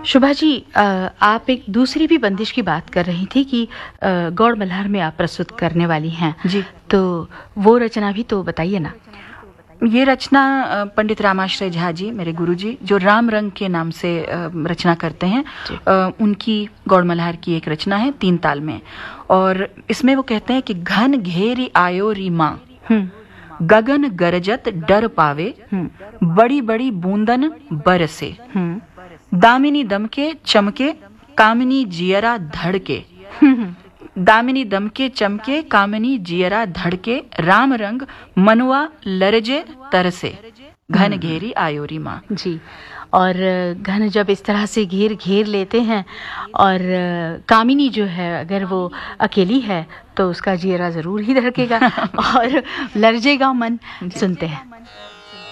शुभा जी, आप एक दूसरी भी बंदिश की बात कर रही थी कि गौड़ मल्हार में आप प्रस्तुत करने वाली हैं जी। तो वो रचना भी तो बताइए ना। ये रचना पंडित रामाश्रय झा जी, मेरे गुरुजी, जो राम रंग के नाम से रचना करते हैं, उनकी गौड़ मल्हार की एक रचना है 3 ताल में। और इसमें वो कहते हैं कि घन घेरी आयो री माँ, गगन गरजत डर पावे, बड़ी बड़ी बूंदन बरसे, दामिनी दमके चमके कामिनी जियरा धड़के, दामिनी दमके चमके कामिनी जियरा धड़के, राम रंग मनुआ लरजे तरसे, घन घेरी आयोरी माँ। जी, और घन जब इस तरह से घेर लेते हैं और कामिनी जो है अगर वो अकेली है तो उसका जियरा जरूर ही धड़केगा और लरजेगा मन। सुनते हैं।